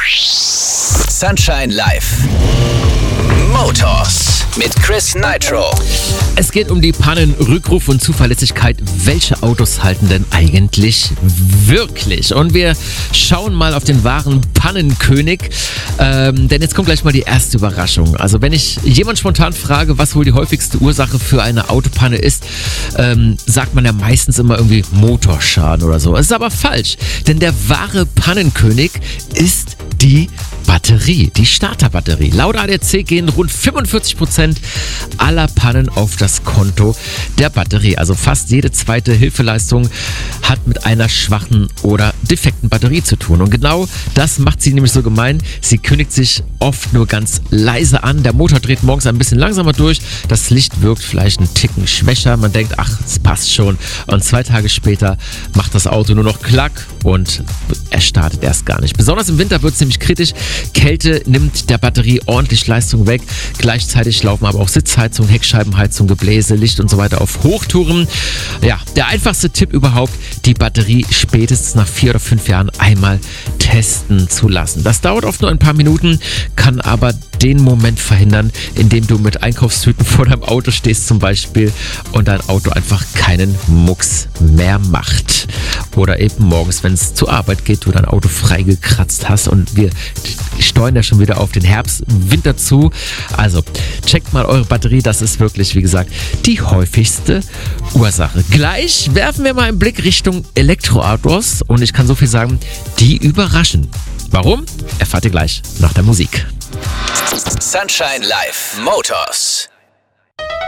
Sunshine Live. Motors mit Chris Nitro. Es geht um die Pannen, Rückruf und Zuverlässigkeit. Welche Autos halten denn eigentlich wirklich? Und wir schauen mal auf den wahren Pannenkönig. Denn jetzt kommt gleich mal die erste Überraschung. Also wenn ich jemand spontan frage, was wohl die häufigste Ursache für eine Autopanne ist, sagt man ja meistens immer irgendwie Motorschaden oder so. Es ist aber falsch, denn der wahre Pannenkönig ist die Batterie, die Starterbatterie. Laut ADAC gehen rund 45% aller Pannen auf das Konto der Batterie. Also fast jede zweite Hilfeleistung hat mit einer schwachen oder defekten Batterie zu tun. Und genau das macht sie nämlich so gemein. Sie kündigt sich oft nur ganz leise an. Der Motor dreht morgens ein bisschen langsamer durch. Das Licht wirkt vielleicht einen Ticken schwächer. Man denkt, ach, es passt schon. Und 2 Tage später macht das Auto nur noch Klack und er startet erst gar nicht. Besonders im Winter wird es nämlich kritisch. Kälte nimmt der Batterie ordentlich Leistung weg. Gleichzeitig laufen aber auch Sitzheizung, Heckscheibenheizung, Gebläse, Licht und so weiter auf Hochtouren. Ja, der einfachste Tipp überhaupt, die Batterie spätestens nach 4 oder 5 Jahren einmal testen zu lassen. Das dauert oft nur ein paar Minuten, kann aber den Moment verhindern, in dem du mit Einkaufstüten vor deinem Auto stehst zum Beispiel und dein Auto einfach keinen Mucks mehr macht. Oder eben morgens, wenn es zur Arbeit geht, du dein Auto freigekratzt hast und wir steuern ja schon wieder auf den Herbst, Winter zu. Also checkt mal eure Batterie, das ist wirklich, wie gesagt, die häufigste Ursache. Gleich werfen wir mal einen Blick Richtung Elektroautos und ich kann so viel sagen, die überraschen. Warum? Erfahrt ihr gleich nach der Musik. Sunshine Live. Motors.